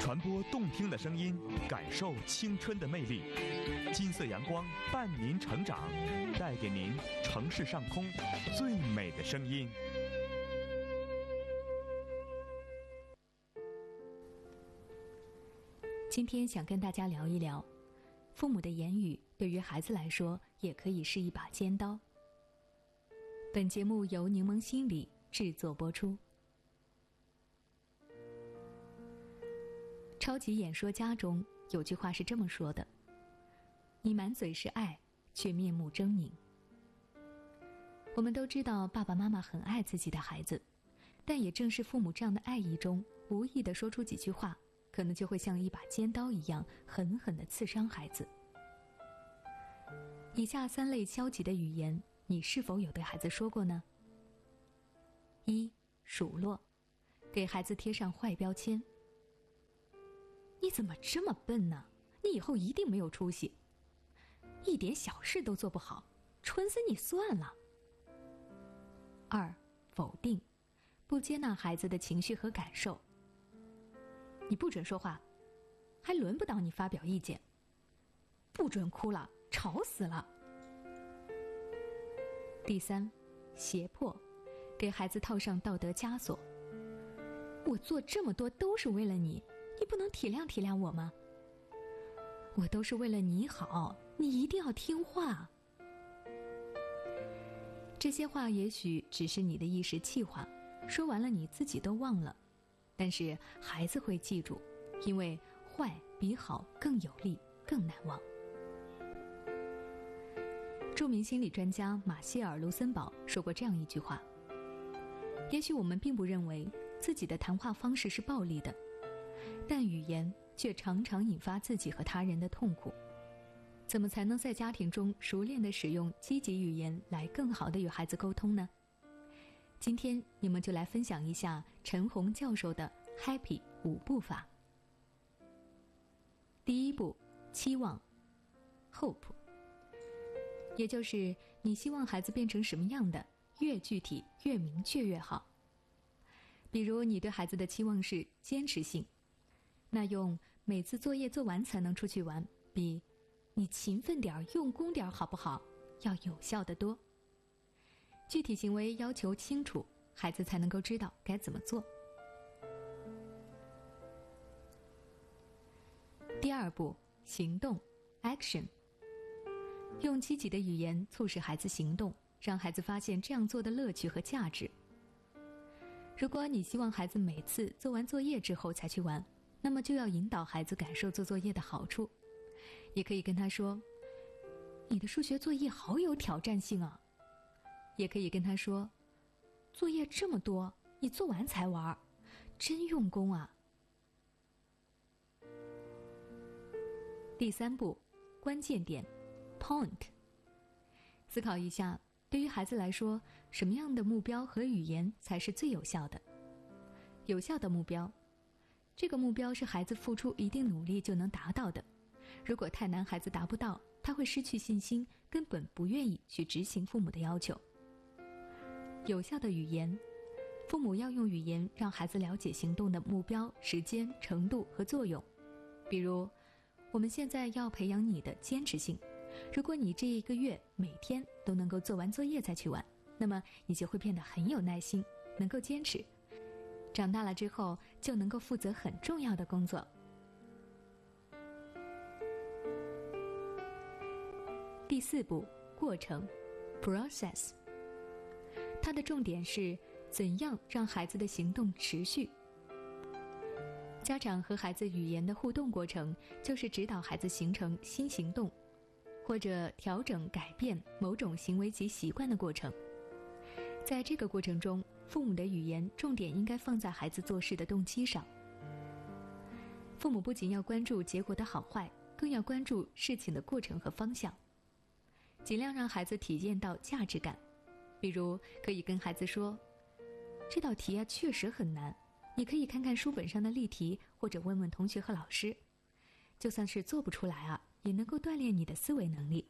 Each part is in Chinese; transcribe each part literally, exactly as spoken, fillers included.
传播动听的声音，感受青春的魅力。金色阳光伴您成长，带给您城市上空最美的声音。 今天想跟大家聊一聊，父母的言语对于孩子来说也可以是一把尖刀。本节目由柠檬心理制作播出。超级演说家中有句话是这么说的：你满嘴是爱，却面目狰狞。我们都知道爸爸妈妈很爱自己的孩子，但也正是父母这样的爱意中无意地说出几句话，可能就会像一把尖刀一样狠狠地刺伤孩子。以下三类消极的语言，你是否有对孩子说过呢？一、数落，给孩子贴上坏标签。你怎么这么笨呢？你以后一定没有出息，一点小事都做不好，蠢死你算了。二、否定，不接纳孩子的情绪和感受。你不准说话，还轮不到你发表意见。不准哭了，吵死了。第三，胁迫，给孩子套上道德枷锁。我做这么多都是为了你，你不能体谅体谅我吗？我都是为了你好，你一定要听话。这些话也许只是你的一时气话，说完了你自己都忘了，但是孩子会记住，因为坏比好更有力，更难忘。著名心理专家马歇尔·卢森堡说过这样一句话：也许我们并不认为自己的谈话方式是暴力的，但语言却常常引发自己和他人的痛苦。怎么才能在家庭中熟练地使用积极语言来更好地与孩子沟通呢？今天你们就来分享一下陈红教授的 Happy 五步法。第一步，期望 Hope， 也就是你希望孩子变成什么样的，越具体越明确越好。比如你对孩子的期望是坚持性，那用每次作业做完才能出去玩，比你勤奋点用功点好不好要有效得多。具体行为要求清楚，孩子才能够知道该怎么做。第二步，行动 Action， 用积极的语言促使孩子行动，让孩子发现这样做的乐趣和价值。如果你希望孩子每次做完作业之后才去玩，那么就要引导孩子感受做作业的好处。也可以跟他说，你的数学作业好有挑战性啊。也可以跟他说，作业这么多，你做完才玩，真用功啊。第三步，关键点 Point， 思考一下，对于孩子来说，什么样的目标和语言才是最有效的？有效的目标，这个目标是孩子付出一定努力就能达到的。如果太难，孩子达不到，他会失去信心，根本不愿意去执行父母的要求。有效的语言，父母要用语言让孩子了解行动的目标、时间、程度和作用。比如，我们现在要培养你的坚持性，如果你这一个月每天都能够做完作业再去玩，那么你就会变得很有耐心，能够坚持。长大了之后就能够负责很重要的工作。第四步，过程 Process， 它的重点是怎样让孩子的行动持续。家长和孩子语言的互动过程，就是指导孩子形成新行动，或者调整改变某种行为及习惯的过程。在这个过程中，父母的语言重点应该放在孩子做事的动机上。父母不仅要关注结果的好坏，更要关注事情的过程和方向，尽量让孩子体验到价值感。比如可以跟孩子说，这道题啊确实很难，你可以看看书本上的例题，或者问问同学和老师，就算是做不出来啊，也能够锻炼你的思维能力。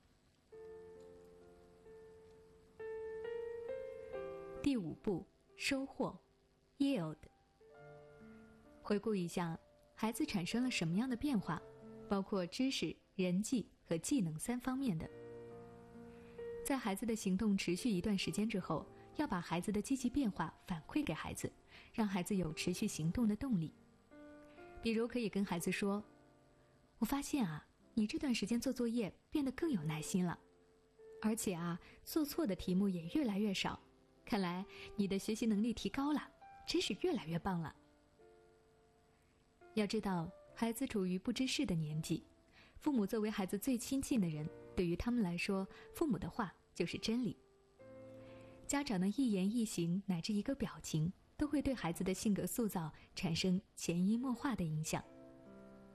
第五步，收获 Yield。回顾一下， 孩子产生了什么样的变化，包括知识、人际和技能三方面的。在孩子的行动持续一段时间之后，要把孩子的积极变化反馈给孩子，让孩子有持续行动的动力。比如可以跟孩子说，我发现啊，你这段时间做作业变得更有耐心了，而且啊，做错的题目也越来越少，看来你的学习能力提高了，真是越来越棒了。要知道，孩子处于不知事的年纪，父母作为孩子最亲近的人，对于他们来说，父母的话就是真理。家长的一言一行乃至一个表情，都会对孩子的性格塑造产生潜移默化的影响。